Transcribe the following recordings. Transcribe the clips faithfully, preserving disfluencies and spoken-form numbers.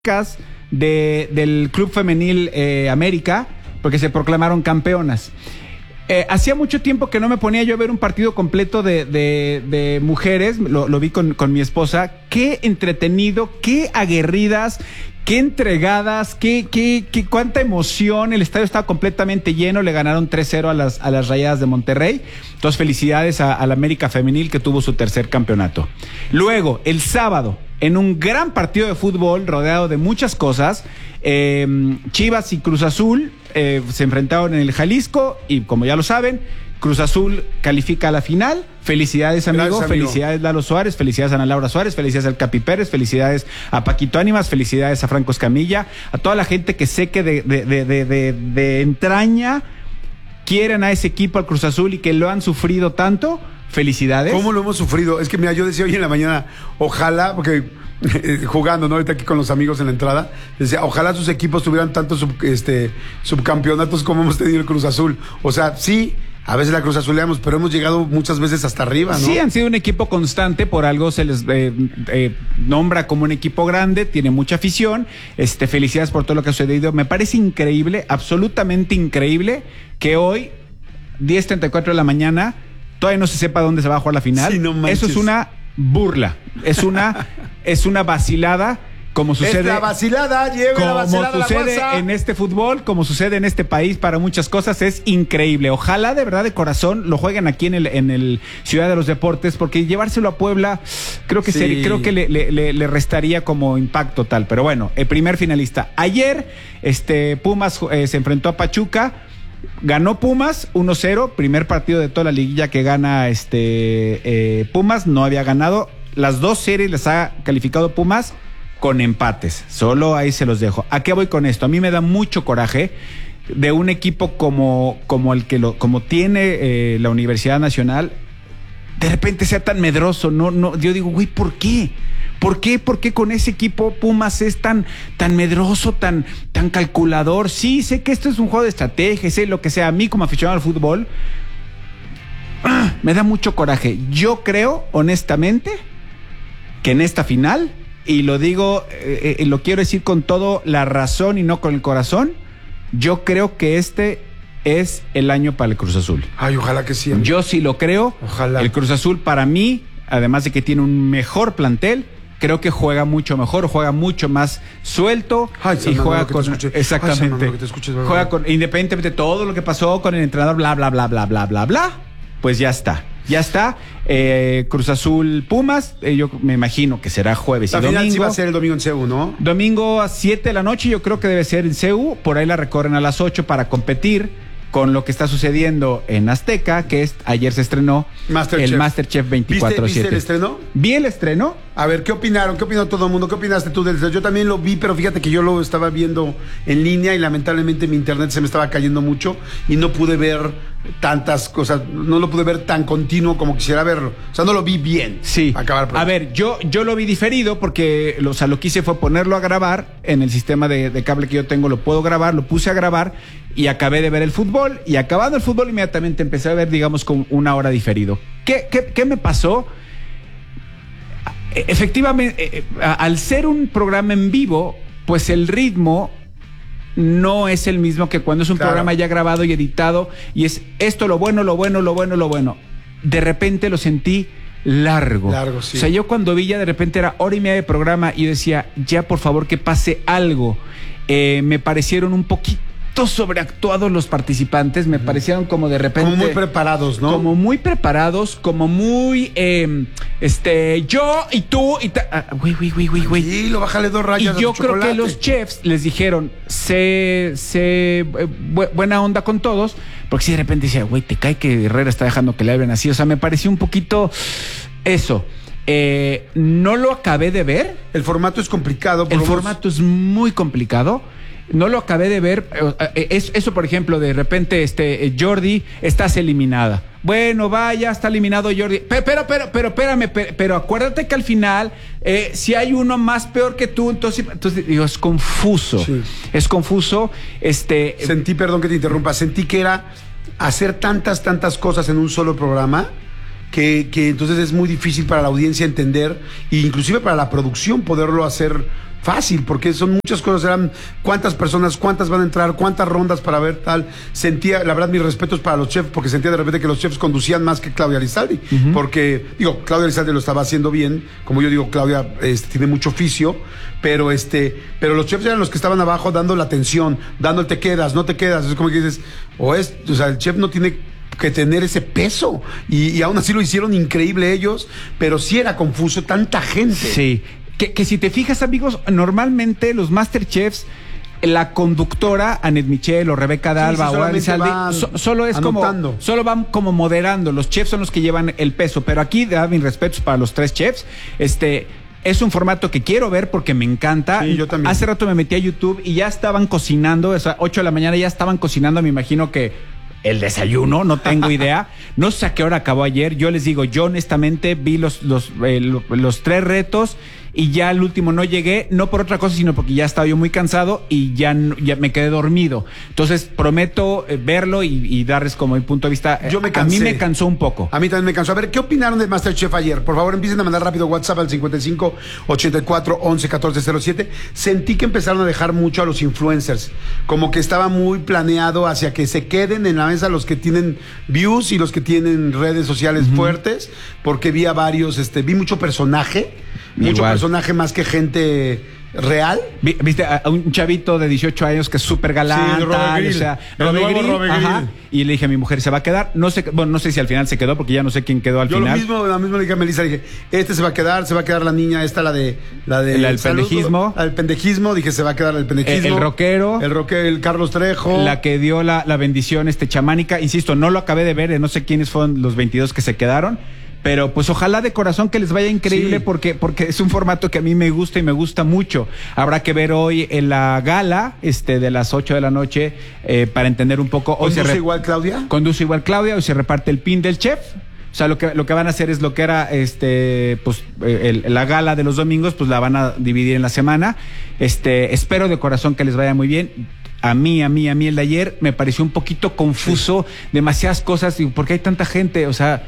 De, del Club Femenil eh, América, porque se proclamaron campeonas. Eh, hacía mucho tiempo que no me ponía yo a ver un partido completo de, de, de mujeres, lo, lo vi con, con mi esposa. Qué entretenido, qué aguerridas, qué entregadas, qué, qué, qué, cuánta emoción. El estadio estaba completamente lleno, le ganaron tres cero a las, a las Rayadas de Monterrey. Entonces, felicidades a, a la América Femenil, que tuvo su tercer campeonato. Luego, el sábado, en un gran partido de fútbol rodeado de muchas cosas, eh, Chivas y Cruz Azul eh, se enfrentaron en el Jalisco y, como ya lo saben, Cruz Azul califica a la final. Felicidades, amigo. Gracias, amigo. Felicidades, Lalo Suárez. Felicidades a Ana Laura Suárez. Felicidades al Capi Pérez. Felicidades a Paquito Ánimas. Felicidades a Franco Escamilla. A toda la gente que sé que de, de, de, de, de, de entraña quieren a ese equipo, al Cruz Azul, y que lo han sufrido tanto. Felicidades. ¿Cómo lo hemos sufrido? Es que mira, yo decía hoy en la mañana, ojalá, porque eh, jugando, ¿no? Ahorita aquí con los amigos en la entrada, decía, ojalá sus equipos tuvieran tantos sub, este, subcampeonatos como hemos tenido el Cruz Azul. O sea, sí, a veces la Cruz Azuleamos, pero hemos llegado muchas veces hasta arriba, ¿no? Sí, han sido un equipo constante, por algo se les eh, eh, nombra como un equipo grande, tiene mucha afición. Este, felicidades por todo lo que ha sucedido. Me parece increíble, absolutamente increíble, que hoy, diez treinta y cuatro de la mañana, todavía no se sepa dónde se va a jugar la final. Sí, no manches. Eso es una burla, es una, es una vacilada, como sucede. Es la vacilada, lleve la vacilada. Como sucede la en este fútbol, como sucede en este país para muchas cosas, es increíble. Ojalá de verdad, de corazón, lo jueguen aquí en el, en el Ciudad de los Deportes, porque llevárselo a Puebla, creo que, sí. sería, creo que le, le, le restaría como impacto tal. Pero bueno, el primer finalista. Ayer, este, Pumas eh, se enfrentó a Pachuca. Ganó Pumas uno cero, primer partido de toda la liguilla que gana este eh, Pumas. No había ganado. Las dos series las ha calificado Pumas con empates. Solo ahí se los dejo. ¿A qué voy con esto? A mí me da mucho coraje de un equipo como, como el que lo, como tiene eh, la Universidad Nacional, de repente sea tan medroso. No, no, yo digo, güey, ¿por qué? ¿Por qué? ¿Por qué con ese equipo Pumas es tan, tan medroso, tan, tan calculador? Sí, sé que esto es un juego de estrategia, sé lo que sea. A mí, como aficionado al fútbol, ¡ah!, me da mucho coraje. Yo creo, honestamente, que en esta final, y lo digo, eh, eh, lo quiero decir con toda la razón y no con el corazón, yo creo que este es el año para el Cruz Azul. Ay, ojalá que sí. Amigo. Yo sí lo creo. Ojalá. El Cruz Azul, para mí, además de que tiene un mejor plantel, creo que juega mucho mejor, juega mucho más suelto. Ay, y juega con exactamente. Ay, escuches, juega con, independientemente de todo lo que pasó con el entrenador, bla, bla, bla, bla, bla, bla, bla, pues ya está. Ya está. Eh, Cruz Azul Pumas, eh, yo me imagino que será jueves la y final domingo. Sí va a ser el domingo en C U, ¿no? Domingo a siete de la noche, yo creo que debe ser en C U. Por ahí la recorren a las ocho para competir con lo que está sucediendo en Azteca, que es ayer se estrenó Masterchef. el Masterchef veinticuatro siete. ¿Viste, ¿Viste el estreno? Vi el estreno. A ver, ¿qué opinaron? ¿Qué opinó todo el mundo? ¿Qué opinaste tú del estreno? Yo también lo vi, pero fíjate que yo lo estaba viendo en línea y lamentablemente mi internet se me estaba cayendo mucho y no pude ver tantas cosas, no lo pude ver tan continuo como quisiera verlo. O sea, no lo vi bien. Sí. Acabar a ver, yo, yo lo vi diferido porque, o sea, lo que hice fue ponerlo a grabar en el sistema de, de cable que yo tengo, lo puedo grabar, lo puse a grabar y acabé de ver el fútbol, y acabando el fútbol inmediatamente empecé a ver, digamos, con una hora diferido. ¿Qué, qué, qué me pasó? Efectivamente, eh, al ser un programa en vivo, pues el ritmo no es el mismo que cuando es un claro. programa ya grabado y editado, y es esto lo bueno, lo bueno, lo bueno, lo bueno. De repente lo sentí largo. Largo, sí. O sea, yo cuando vi ya de repente era hora y media de programa y yo decía, ya por favor que pase algo. Eh, me parecieron un poquito sobreactuados los participantes, me parecieron como de repente como muy preparados, ¿no? Como muy preparados, como muy eh, este, yo y tú y ta, güey, güey, güey, güey, güey. Sí, lo bájale dos rayas. Y yo creo que los chefs les dijeron, sé, sé eh, bu buena onda con todos, porque si de repente decía, güey, te cae que Herrera está dejando que le hablen así, o sea, me pareció un poquito eso. Eh, no lo acabé de ver. El formato es complicado. El formato es muy complicado. No lo acabé de ver. Eso, por ejemplo, de repente, este, Jordi, estás eliminada. Bueno, vaya, está eliminado Jordi. Pero, pero, pero, pero, espérame, pero, pero acuérdate que al final, eh, si hay uno más peor que tú, entonces, entonces digo, es confuso. Sí. Es confuso. Este. Sentí, perdón que te interrumpa, sentí que era hacer tantas, tantas cosas en un solo programa. Que, que entonces es muy difícil para la audiencia entender, e inclusive para la producción poderlo hacer fácil, porque son muchas cosas, eran cuántas personas, cuántas van a entrar, cuántas rondas para ver tal. Sentía, la verdad, mis respetos para los chefs, porque sentía de repente que los chefs conducían más que Claudia Lizalde, uh-huh. porque, digo, Claudia Lizalde lo estaba haciendo bien, como yo digo, Claudia este, tiene mucho oficio, pero este, pero los chefs eran los que estaban abajo dando la atención, dando el te quedas, no te quedas, es como que dices, o es, o sea, el chef no tiene que tener ese peso, y, y aún así lo hicieron increíble ellos, pero sí era confuso, tanta gente. Sí. Que, que si te fijas, amigos, normalmente los Masterchefs, la conductora, Anet Michel o Rebeca D'Alba sí, sí, o Elizalde, so, solo es anotando. como, solo van como moderando, los chefs son los que llevan el peso, pero aquí, da mis respetos para los tres chefs, este... es un formato que quiero ver porque me encanta. Sí, yo también. Hace rato me metí a YouTube y ya estaban cocinando, o sea, ocho de la mañana ya estaban cocinando, me imagino que el desayuno, no tengo idea. No sé a qué hora acabó ayer. Yo les digo, yo honestamente vi los, los, eh, los, los tres retos y ya al último no llegué, no por otra cosa, sino porque ya estaba yo muy cansado y ya, ya me quedé dormido. Entonces prometo eh, verlo y, y darles como mi punto de vista. Yo me cansé. A mí me cansó un poco. A mí también me cansó. A ver, ¿qué opinaron de MasterChef ayer? Por favor, empiecen a mandar rápido WhatsApp al cincuenta y cinco, ochenta y cuatro, once, catorce, cero siete. Sentí que empezaron a dejar mucho a los influencers. Como que estaba muy planeado hacia que se queden en la mesa los que tienen views y los que tienen redes sociales uh-huh. fuertes, porque vi a varios, este, vi mucho personaje, mucho Igual. personaje más que gente real. Viste a un chavito de dieciocho años que es súper galán, sí, tal, o sea, Robert Grill, Robert ajá, Grill. Y le dije a mi mujer, ¿se va a quedar? No sé, bueno, no sé si al final se quedó, porque ya no sé quién quedó al Yo final. Yo lo mismo, lo mismo le dije a Melissa, dije, este se va a quedar, se va a quedar la niña, esta la de la de el, el pendejismo. El pendejismo, dije, se va a quedar el pendejismo. El, el rockero. El rockero, el Carlos Trejo. La que dio la, la bendición este chamánica, insisto, no lo acabé de ver, no sé quiénes fueron los veintidós que se quedaron. Pero pues ojalá de corazón que les vaya increíble sí. porque, porque es un formato que a mí me gusta y me gusta mucho. Habrá que ver hoy en la gala este, de las ocho de la noche eh, para entender un poco. Hoy ¿Conduce se re- igual Claudia? Conduce igual Claudia, hoy se reparte el pin del chef. O sea, lo que, lo que van a hacer es lo que era este, pues, el, la gala de los domingos, pues la van a dividir en la semana. Este, espero de corazón que les vaya muy bien. A mí, a mí, a mí el de ayer me pareció un poquito confuso, sí. demasiadas cosas, y ¿por qué hay tanta gente? O sea...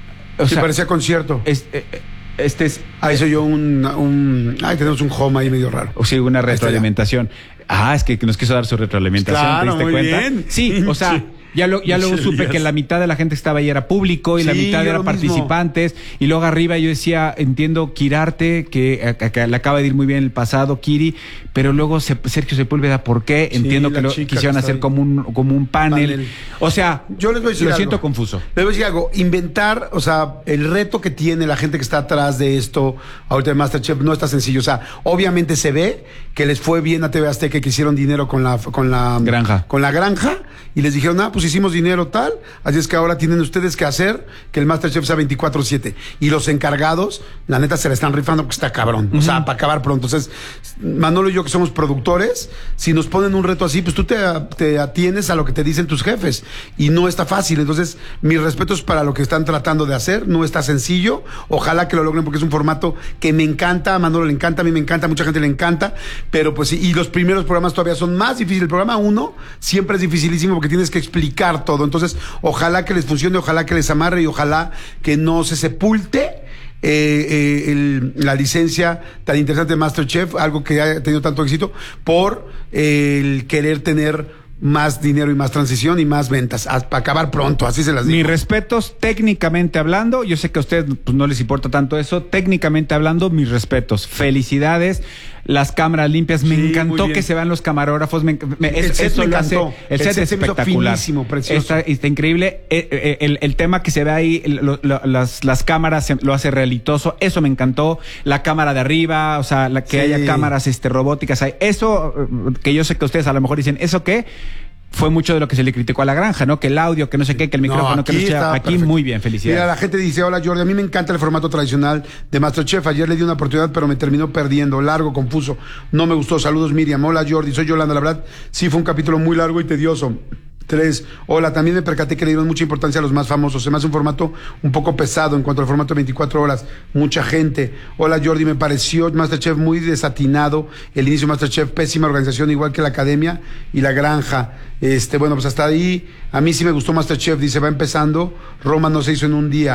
O sí, sea, parecía concierto. Este, este es... Ah, eso yo un, un... Ay, tenemos un home ahí medio raro. O sí, una retroalimentación. Ah, es que nos quiso dar su retroalimentación, claro, ¿te diste muy cuenta? Bien. Sí, o sea... Ya, lo, ya luego supe que la mitad de la gente que estaba ahí era público y sí, la mitad eran participantes. Mismo. Y luego arriba yo decía, entiendo Kirarte, que, a, a, que le acaba de ir muy bien el pasado, Kiri, pero luego se, Sergio Sepúlveda, ¿por qué? Sí, entiendo que lo quisieron hacer como un, como un panel. panel. O sea, yo les voy a decir lo algo. siento confuso. Les voy a decir algo, inventar, o sea, el reto que tiene la gente que está atrás de esto, ahorita de MasterChef, no está sencillo. O sea, obviamente se ve que les fue bien a T V Azteca, que hicieron dinero con la, con la granja. Con la granja. Y les dijeron, ah, pues hicimos dinero tal, así es que ahora tienen ustedes que hacer que el MasterChef sea veinticuatro siete. Y los encargados, la neta, se la están rifando porque está cabrón. Uh-huh. O sea, para acabar pronto. Entonces, Manolo y yo, que somos productores, si nos ponen un reto así, pues tú te, te atienes a lo que te dicen tus jefes. Y no está fácil. Entonces, mis respetos para lo que están tratando de hacer. No está sencillo. Ojalá que lo logren porque es un formato que me encanta. A Manolo le encanta, a mí me encanta, a mucha gente le encanta. Pero pues sí, y los primeros programas todavía son más difíciles. El programa uno siempre es dificilísimo porque tienes que explicar todo. Entonces, ojalá que les funcione, ojalá que les amarre y ojalá que no se sepulte eh, eh, el, la licencia tan interesante de MasterChef, algo que ha tenido tanto éxito, por eh, el querer tener más dinero y más transición y más ventas, para acabar pronto, así se las digo. Mis respetos, técnicamente hablando, yo sé que a ustedes pues, no les importa tanto eso, técnicamente hablando, mis respetos, felicidades, las cámaras limpias, me sí, encantó que se vean los camarógrafos, me, me, el eso, set eso me lo encantó. Hace, el, el set, set es espectacular, finísimo, precioso. Está, está increíble, el, el, el tema que se ve ahí, lo, lo, las, las cámaras lo hace realitoso, eso me encantó, la cámara de arriba, o sea, la, que sí. haya cámaras este, robóticas, eso que yo sé que ustedes a lo mejor dicen, ¿eso qué? Fue mucho de lo que se le criticó a la granja, ¿no? Que el audio, que no sé qué, que el micrófono, no, que no sé. Aquí perfecto. Muy bien, felicidades. Mira, la gente dice, hola Jordi, a mí me encanta el formato tradicional de MasterChef. Ayer le di una oportunidad, pero me terminó perdiendo. Largo, confuso. No me gustó. Saludos, Miriam. Hola Jordi, soy Yolanda. La verdad, sí fue un capítulo muy largo y tedioso. Tres, hola, también me percaté que le dieron mucha importancia a los más famosos. Se me hace un formato un poco pesado en cuanto al formato de veinticuatro horas. Mucha gente. Hola, Jordi, me pareció MasterChef muy desatinado. El inicio de MasterChef, pésima organización, igual que la academia y la granja. Este, bueno, pues hasta ahí, a mí sí me gustó MasterChef. Dice, va empezando. Roma no se hizo en un día.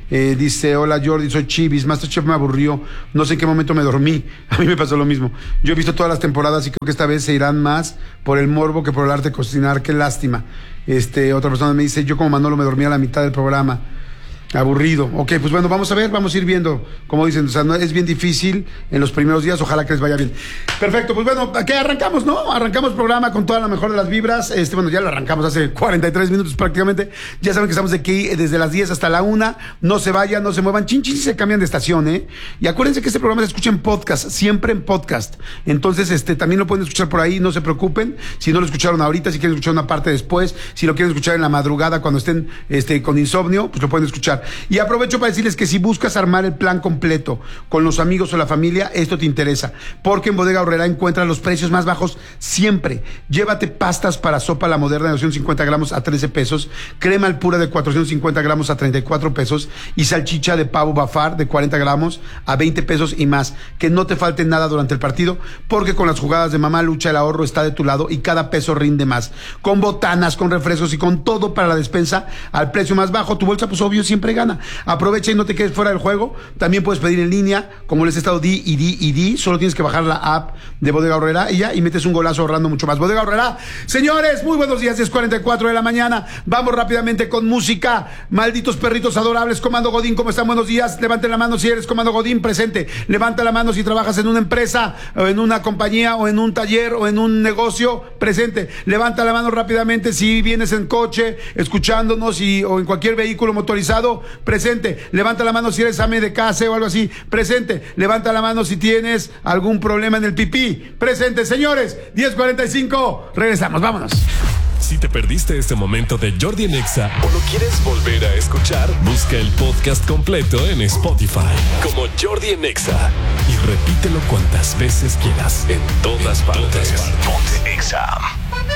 Eh, dice, hola Jordi, soy Chivis, Masterchef me aburrió, no sé en qué momento me dormí. A mí me pasó lo mismo. Yo he visto todas las temporadas y creo que esta vez se irán más por el morbo que por el arte de cocinar. Qué lástima. Este, otra persona me dice, yo como Manolo me dormí a la mitad del programa. Aburrido. Ok, pues bueno, vamos a ver, vamos a ir viendo. Como dicen, o sea, no, es bien difícil en los primeros días, ojalá que les vaya bien. Perfecto, pues bueno, ¿qué arrancamos, no? Arrancamos el programa con toda la mejor de las vibras. Este, bueno, ya lo arrancamos hace cuarenta y tres minutos prácticamente. Ya saben que estamos aquí desde las diez hasta la una. No se vayan, no se muevan. Chin, chin, se cambian de estación, ¿eh? Y acuérdense que este programa se escucha en podcast, siempre en podcast. Entonces, este, también lo pueden escuchar por ahí, no se preocupen. Si no lo escucharon ahorita, si quieren escuchar una parte después, si lo quieren escuchar en la madrugada cuando estén, este, con insomnio, pues lo pueden escuchar. Y aprovecho para decirles que si buscas armar el plan completo con los amigos o la familia, esto te interesa, porque en Bodega Aurrerá encuentras los precios más bajos siempre. Llévate pastas para sopa La Moderna de doscientos cincuenta gramos a trece pesos, crema al pura de cuatrocientos cincuenta gramos a treinta y cuatro pesos y salchicha de pavo Bafar de cuarenta gramos a veinte pesos y más. Que no te falte nada durante el partido, porque con las jugadas de Mamá Lucha el ahorro está de tu lado y cada peso rinde más. Con botanas, con refrescos y con todo para la despensa al precio más bajo, tu bolsa pues obvio siempre gana. Aprovecha y no te quedes fuera del juego. También puedes pedir en línea, como les he estado di y di y di. Solo tienes que bajar la app de Bodega Aurrerá y ya, y metes un golazo ahorrando mucho más. Bodega Aurrerá. Señores, muy buenos días, diez cuarenta y cuatro de la mañana. Vamos rápidamente con música. Malditos perritos adorables. Comando Godín, ¿cómo están? Buenos días. Levanten la mano si eres Comando Godín, presente. Levanta la mano si trabajas en una empresa, o en una compañía, o en un taller, o en un negocio, presente. Levanta la mano rápidamente si vienes en coche, escuchándonos, y, o en cualquier vehículo motorizado, presente. Levanta la mano si eres ame de casa o algo así, presente. Levanta la mano si tienes algún problema en el pipí, presente. Señores, diez cuarenta y cinco, regresamos, vámonos. Si te perdiste este momento de Jordi en Exa o lo quieres volver a escuchar, busca el podcast completo en Spotify como Jordi en Exa y repítelo cuantas veces quieras, en todas partes. Ponte Exa.